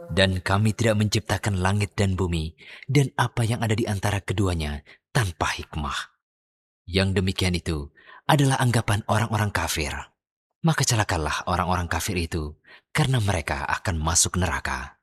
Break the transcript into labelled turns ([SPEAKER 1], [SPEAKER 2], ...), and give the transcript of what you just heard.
[SPEAKER 1] Dan kami tidak menciptakan langit dan bumi dan apa yang ada di antara keduanya tanpa hikmah. Yang demikian itu adalah anggapan orang-orang kafir. Maka celakalah orang-orang kafir itu, karena mereka akan masuk neraka.